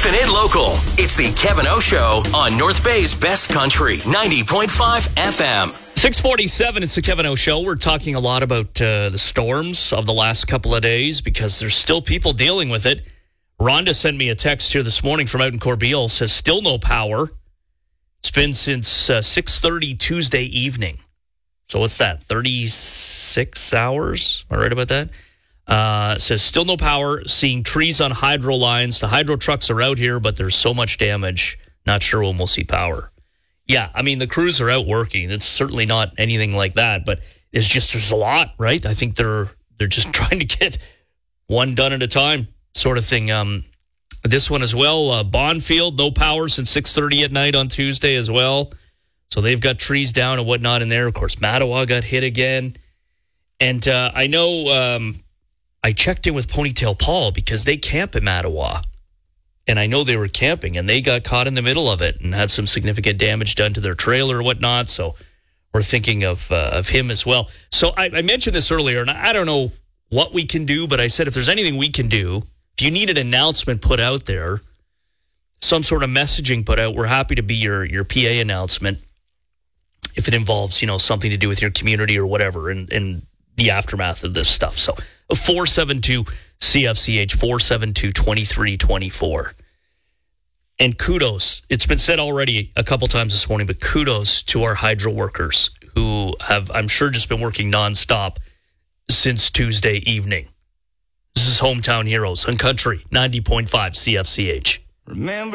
Keeping it local. It's the Kevin O Show on North Bay's Best Country, 90.5 FM. 647, it's the Kevin O Show. We're talking a lot about the storms of the last couple of days because there's still people dealing with it. Rhonda sent me a text here this morning from out in Corbeil. Says still no power. It's been since 6:30 Tuesday evening. So what's that, 36 hours? Am I right about that? Says still no power, seeing trees on hydro lines. The hydro trucks are out here, but there's so much damage. Not sure when we'll see power. Yeah, I mean, the crews are out working. It's certainly not anything like that, but it's just there's a lot, right? I think they're just trying to get one done at a time sort of thing. This one as well, Bonfield, no power since 6:30 at night on Tuesday as well. So they've got trees down and whatnot in there. Of course, Mattawa got hit again. And I know I checked in with Ponytail Paul because they camp in Mattawa. And I know they were camping and they got caught in the middle of it and had some significant damage done to their trailer or whatnot. So we're thinking of him as well. So I mentioned this earlier, and I don't know what we can do, but I said if there's anything we can do, if you need an announcement put out there, some sort of messaging put out, we're happy to be your PA announcement if it involves, something to do with your community or whatever in the aftermath of this stuff. So 472-CFCH, 472-2324. And kudos, it's been said already a couple times this morning, but kudos to our hydro workers who have, I'm sure, just been working nonstop since Tuesday evening. This is Hometown Heroes on Country 90.5 CFCH. Remember